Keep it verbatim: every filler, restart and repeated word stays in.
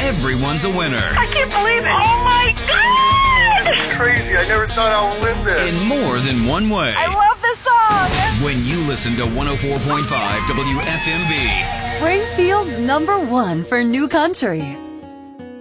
everyone's a winner. I can't believe it. Oh, my God. It's crazy. I never thought I would win this. In more than one way. I love this song. When you listen to one oh four point five W F M V. Springfield's number one for new country.